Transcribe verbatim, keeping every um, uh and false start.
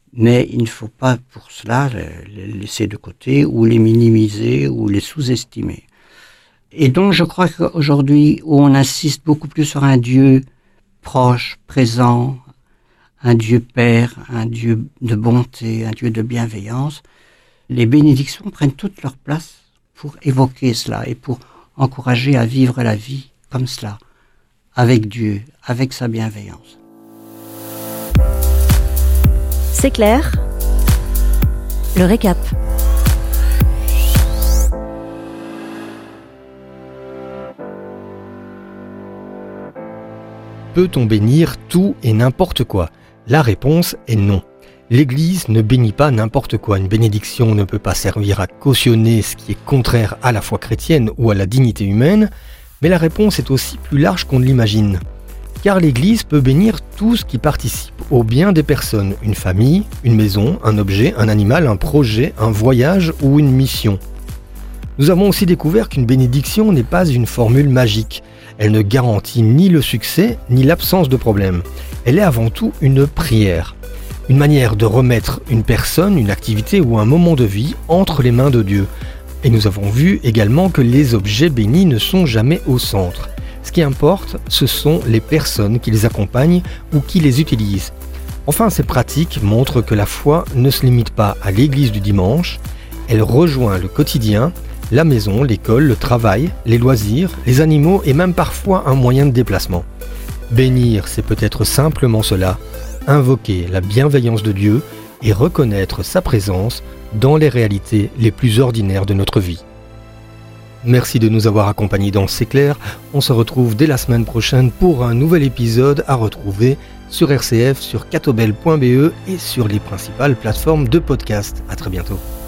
Mais il ne faut pas pour cela les laisser de côté ou les minimiser ou les sous-estimer. Et donc je crois qu'aujourd'hui où on insiste beaucoup plus sur un Dieu proche, présent, un Dieu Père, un Dieu de bonté, un Dieu de bienveillance, les bénédictions prennent toute leur place pour évoquer cela et pour encourager à vivre la vie comme cela, avec Dieu, avec sa bienveillance. C'est clair. Le récap. Peut-on bénir tout et n'importe quoi ? La réponse est non. L'Église ne bénit pas n'importe quoi. Une bénédiction ne peut pas servir à cautionner ce qui est contraire à la foi chrétienne ou à la dignité humaine, mais la réponse est aussi plus large qu'on ne l'imagine. Car l'Église peut bénir tout ce qui participe au bien des personnes, une famille, une maison, un objet, un animal, un projet, un voyage ou une mission. Nous avons aussi découvert qu'une bénédiction n'est pas une formule magique. Elle ne garantit ni le succès ni l'absence de problème. Elle est avant tout une prière. Une manière de remettre une personne, une activité ou un moment de vie entre les mains de Dieu. Et nous avons vu également que les objets bénis ne sont jamais au centre. Ce qui importe, ce sont les personnes qui les accompagnent ou qui les utilisent. Enfin, ces pratiques montrent que la foi ne se limite pas à l'église du dimanche, elle rejoint le quotidien, la maison, l'école, le travail, les loisirs, les animaux et même parfois un moyen de déplacement. Bénir, c'est peut-être simplement cela, invoquer la bienveillance de Dieu et reconnaître sa présence dans les réalités les plus ordinaires de notre vie. Merci de nous avoir accompagnés dans C'est clair. On se retrouve dès la semaine prochaine pour un nouvel épisode à retrouver sur R C F, sur catobel point b e et sur les principales plateformes de podcast. À très bientôt.